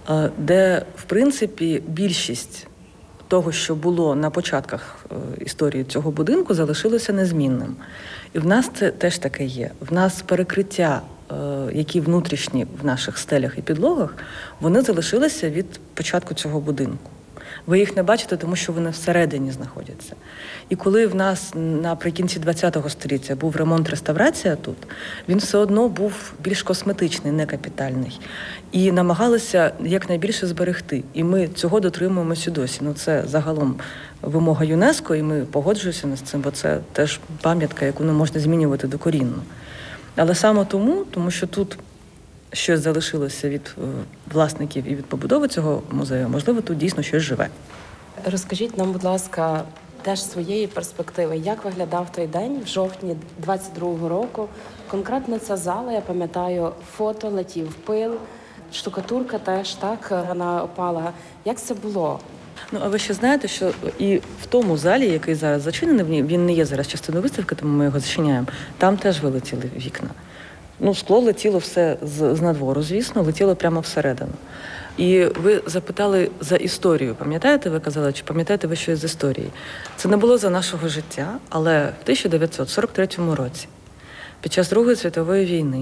де, в принципі, більшість того, що було на початках історії цього будинку, залишилося незмінним. І в нас це теж таке є. В нас перекриття, які внутрішні в наших стелях і підлогах, вони залишилися від початку цього будинку. Ви їх не бачите, тому що вони всередині знаходяться. І коли в нас наприкінці ХХ століття був ремонт-реставрація тут, він все одно був більш косметичний, не капітальний. І намагалися якнайбільше зберегти. І ми цього дотримуємося досі. Це загалом вимога ЮНЕСКО, і ми погоджуємося з цим, бо це теж пам'ятка, яку не можна змінювати докорінно. Але саме тому що тут щось залишилося від власників і від побудови цього музею, можливо, тут дійсно щось живе. Розкажіть нам, будь ласка, теж своєї перспективи, як виглядав той день в жовтні 22-го року. Конкретно ця зала, я пам'ятаю, фото, летів пил, штукатурка теж, так, вона опала. Як це було? А ви ще знаєте, що і в тому залі, який зараз зачинений, він не є зараз частиною виставки, тому ми його зачиняємо, там теж вилетіли вікна. Скло летіло все з надвору, звісно, летіло прямо всередину. І ви запитали за історію. Пам'ятаєте, ви казали, чи пам'ятаєте ви щось з історії? Це не було за нашого життя, але в 1943 році, під час Другої світової війни,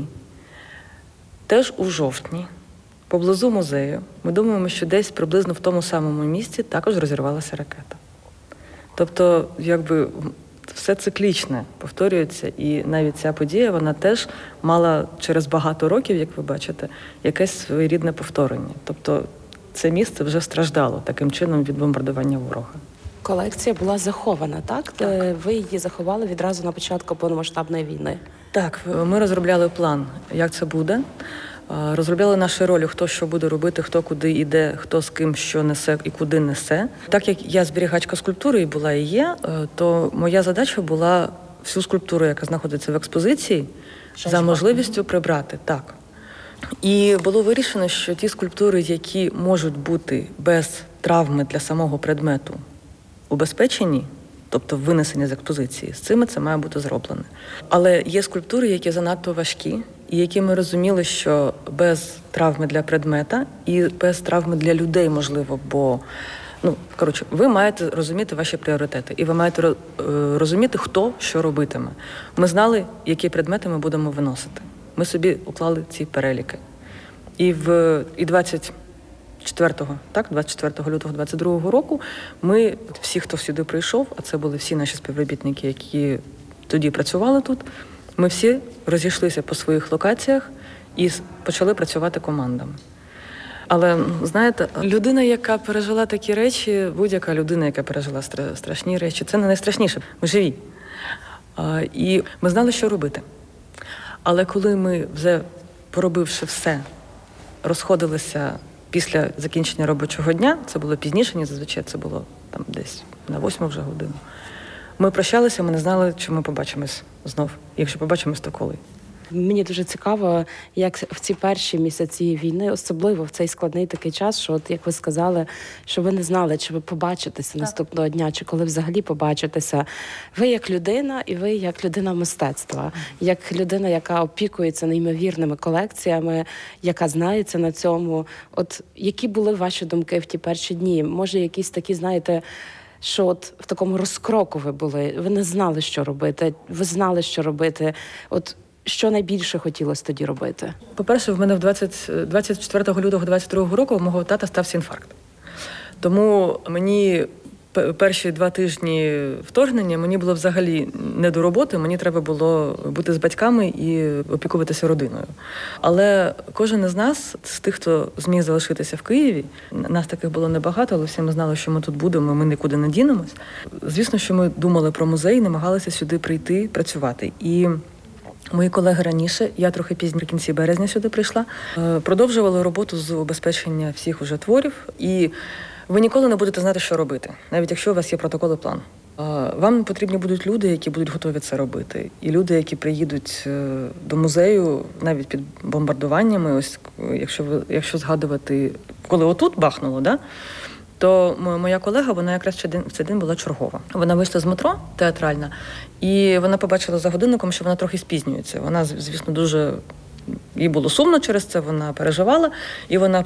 теж у жовтні, поблизу музею, ми думаємо, що десь приблизно в тому самому місці також розірвалася ракета. Тобто, все циклічне повторюється, і навіть ця подія, вона теж мала через багато років, як ви бачите, якесь своєрідне повторення. Тобто це місце вже страждало таким чином від бомбардування ворога. Колекція була захована, так? Ви її заховали відразу на початку повномасштабної війни. Так, ми розробляли план, як це буде. Розробляли наші ролі, хто що буде робити, хто куди йде, хто з ким що несе і куди несе. Так як я зберігачка скульптури і була і є, то моя задача була всю скульптуру, яка знаходиться в експозиції, за можливістю прибрати. Так. І було вирішено, що ті скульптури, які можуть бути без травми для самого предмету убезпечені, тобто винесені з експозиції, з цими це має бути зроблене. Але є скульптури, які занадто важкі, і які ми розуміли, що без травми для предмета і без травми для людей, можливо, бо, ви маєте розуміти ваші пріоритети, і ви маєте розуміти, хто що робитиме. Ми знали, які предмети ми будемо виносити. Ми собі уклали ці переліки. І 24 лютого 22-го року ми, всі, хто сюди прийшов, а це були всі наші співробітники, які тоді працювали тут, ми всі розійшлися по своїх локаціях і почали працювати командами. Але, знаєте, людина, яка пережила такі речі, будь-яка людина, яка пережила страшні речі, це не найстрашніше. Ми живі. І ми знали, що робити. Але коли ми, вже поробивши все, розходилися після закінчення робочого дня, це було пізніше, ніж зазвичай, це було там десь на 8 вже годину, ми прощалися, ми не знали, чи ми побачимось знов. Якщо побачимось, то коли. Мені дуже цікаво, як в ці перші місяці війни, особливо в цей складний такий час, що, як ви сказали, що ви не знали, чи ви побачитеся наступного дня, чи коли взагалі побачитеся. Ви як людина, і ви як людина мистецтва, як людина, яка опікується неймовірними колекціями, яка знається на цьому. От які були ваші думки в ті перші дні? Може, якісь такі, знаєте, що от в такому розкроку ви були, ви не знали, що робити, ви знали, що робити. От що найбільше хотілося тоді робити? По-перше, в мене 24 лютого 22-го року у мого тата стався інфаркт. Тому мені перші 2 тижні вторгнення мені було взагалі не до роботи, мені треба було бути з батьками і опікуватися родиною. Але кожен із нас, з тих, хто зміг залишитися в Києві, нас таких було небагато, але всі ми знали, що ми тут будемо, ми нікуди не дінемось. Звісно, що ми думали про музей, намагалися сюди прийти, працювати. І мої колеги раніше, я трохи пізніше, в кінці березня сюди прийшла, продовжували роботу з убезпечення всіх уже творів. І ви ніколи не будете знати, що робити, навіть якщо у вас є протокол і план. Вам потрібні будуть люди, які будуть готові це робити. І люди, які приїдуть до музею навіть під бомбардуваннями. Ось, якщо згадувати, коли отут бахнуло, то моя колега, вона якраз в цей день була чергова. Вона вийшла з метро, театральна, і вона побачила за годинником, що вона трохи спізнюється. Вона, звісно, їй було сумно через це, вона переживала, і вона